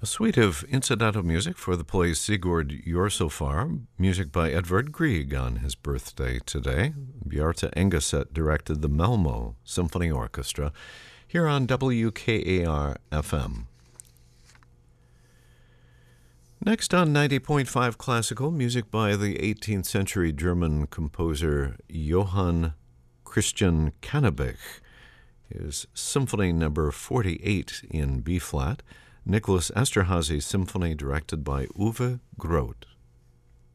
A suite of incidental music for the play Sigurd You're So Far, music by Edvard Grieg on his birthday today. Bjarte Engeset directed the Malmo Symphony Orchestra here on WKAR-FM. Next on 90.5 Classical, music by the 18th century German composer Johann Christian Cannabich. His Symphony number 48 in B-flat, Nicholas Esterhazy Symphony directed by Uwe Groth.